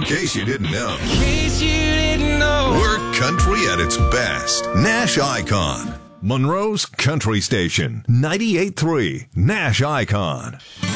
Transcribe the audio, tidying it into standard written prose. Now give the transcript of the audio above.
In case you didn't know. We're country at its best. Nash Icon. Monroe's Country Station. 98.3 Nash Icon.